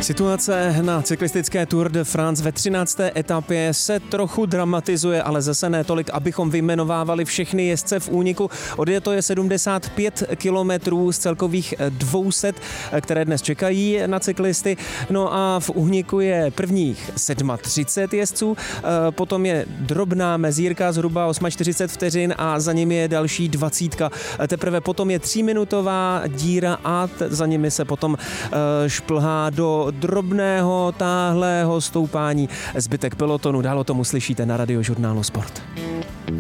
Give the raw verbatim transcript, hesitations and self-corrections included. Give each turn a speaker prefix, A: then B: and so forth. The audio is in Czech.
A: Situace na cyklistické Tour de France ve třinácté etapě se trochu dramatizuje, ale zase ne tolik, abychom vyjmenovávali všechny jezdce v úniku. Odjeto je sedmdesát pět kilometrů z celkových dvou set, které dnes čekají na cyklisty. No a v úniku je prvních třicet sedm jezdců, potom je drobná mezírka zhruba čtyřicet osm vteřin a za nimi je další dvacítka. Teprve potom je tříminutová díra a t- za nimi se potom šplhá do drobného táhlého stoupání zbytek pelotonu. Dál o tom uslyšíte na Radiožurnálu Sport.